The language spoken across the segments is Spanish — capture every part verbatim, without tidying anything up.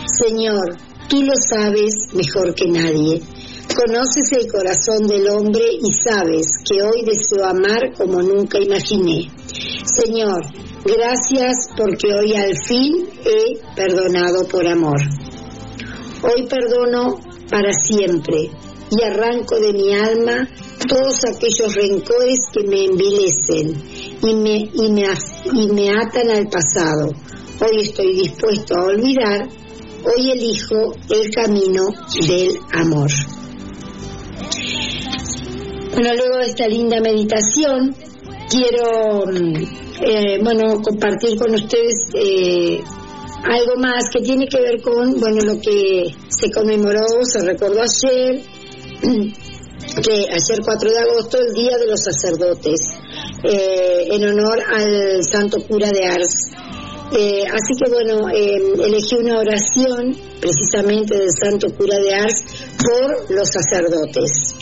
Señor, tú lo sabes mejor que nadie. Conoces el corazón del hombre y sabes que hoy deseo amar como nunca imaginé. Señor, gracias porque hoy al fin he perdonado por amor. Hoy perdono para siempre y arranco de mi alma todos aquellos rencores que me envilecen y me, y me, y me atan al pasado. Hoy estoy dispuesto a olvidar, hoy elijo el camino del amor. Bueno, luego de esta linda meditación, quiero eh, bueno, compartir con ustedes eh, algo más que tiene que ver con bueno lo que se conmemoró, se recordó ayer, que ayer cuatro de agosto, el Día de los Sacerdotes, eh, en honor al Santo Cura de Ars. Eh, así que bueno, eh, elegí una oración precisamente del Santo Cura de Ars por los sacerdotes.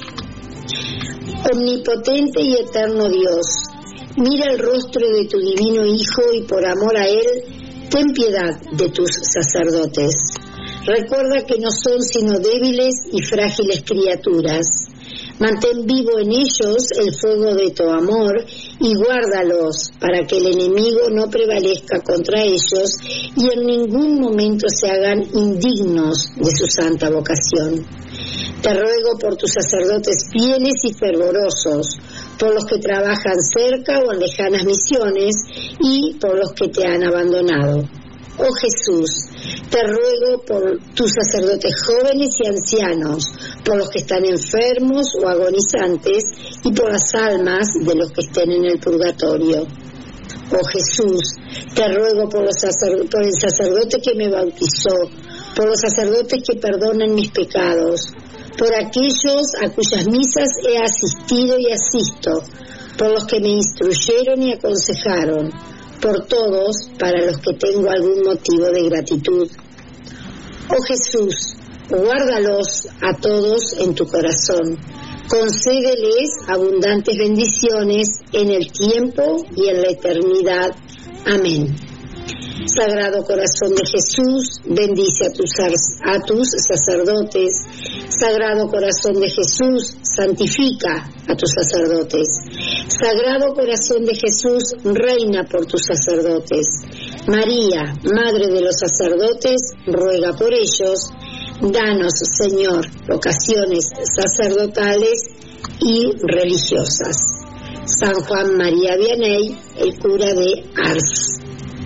Omnipotente y eterno Dios, mira el rostro de tu divino Hijo y por amor a Él, ten piedad de tus sacerdotes. Recuerda que no son sino débiles y frágiles criaturas. Mantén vivo en ellos el fuego de tu amor y guárdalos para que el enemigo no prevalezca contra ellos y en ningún momento se hagan indignos de su santa vocación. Te ruego por tus sacerdotes fieles y fervorosos, por los que trabajan cerca o en lejanas misiones y por los que te han abandonado. Oh Jesús, te ruego por tus sacerdotes jóvenes y ancianos, por los que están enfermos o agonizantes y por las almas de los que estén en el purgatorio. Oh Jesús, te ruego por, los sacer- por el sacerdote que me bautizó, por los sacerdotes que perdonan mis pecados, por aquellos a cuyas misas he asistido y asisto, por los que me instruyeron y aconsejaron, por todos para los que tengo algún motivo de gratitud. Oh Jesús, guárdalos a todos en tu corazón, concédeles abundantes bendiciones en el tiempo y en la eternidad. Amén. Sagrado Corazón de Jesús, bendice a tus, a tus sacerdotes. Sagrado Corazón de Jesús, santifica a tus sacerdotes. Sagrado Corazón de Jesús, reina por tus sacerdotes. María, Madre de los sacerdotes, ruega por ellos. Danos, Señor, vocaciones sacerdotales y religiosas. San Juan María Vianney, el cura de Ars.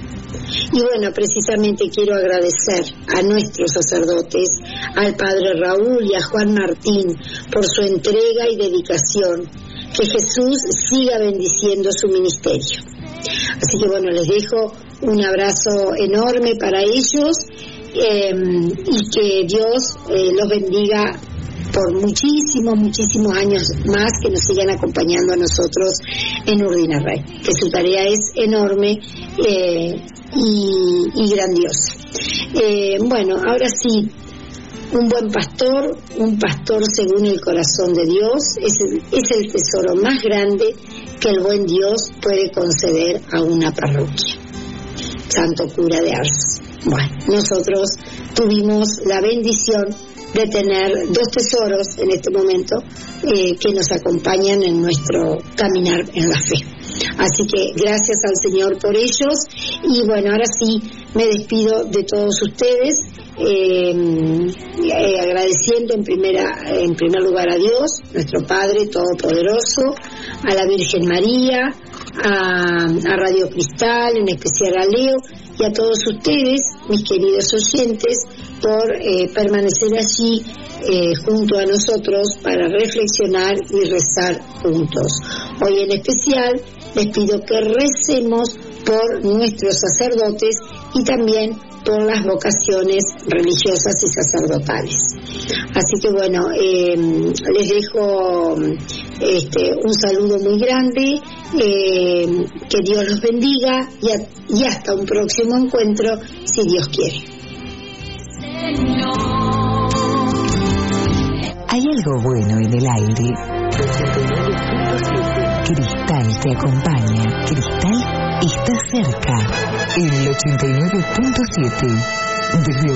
Y bueno, precisamente quiero agradecer a nuestros sacerdotes, al Padre Raúl y a Juan Martín, por su entrega y dedicación. Que Jesús siga bendiciendo su ministerio. Así que bueno, les dejo un abrazo enorme para ellos eh, y que Dios eh, los bendiga por muchísimos, muchísimos años más, que nos sigan acompañando a nosotros en Urdina Rey, que su tarea es enorme eh, y, y grandiosa. Eh, bueno, ahora sí, un buen pastor, un pastor según el corazón de Dios, es el, es el tesoro más grande que el buen Dios puede conceder a una parroquia. Santo Cura de Ars. Bueno, nosotros tuvimos la bendición de tener dos tesoros en este momento eh, que nos acompañan en nuestro caminar en la fe. Así que gracias al Señor por ellos. Y bueno, ahora sí me despido de todos ustedes, eh, eh, agradeciendo en primera en primer lugar a Dios, nuestro Padre Todopoderoso, a la Virgen María, a, a Radio Cristal, en especial a Leo, y a todos ustedes, mis queridos oyentes, por eh, permanecer allí eh, junto a nosotros para reflexionar y rezar juntos. Hoy en especial les pido que recemos por nuestros sacerdotes y también por las vocaciones religiosas y sacerdotales. Así que bueno, eh, les dejo este, un saludo muy grande, eh, que Dios los bendiga y, a, y hasta un próximo encuentro, si Dios quiere. Hay algo bueno en el aire. Cristal te acompaña. Cristal está cerca. En el ochenta y nueve punto siete. Desde